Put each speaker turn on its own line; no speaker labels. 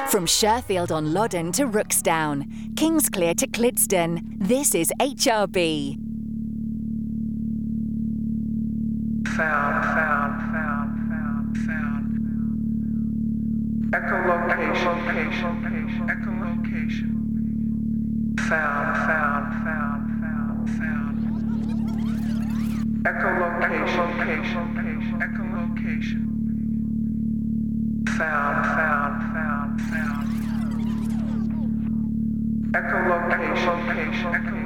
From Sherfield on Loddon to Rooksdown, Kingsclear to Clidston, this is HRB.
Sound. Echolocation. Sound. Echolocation. Sound. Echolocation.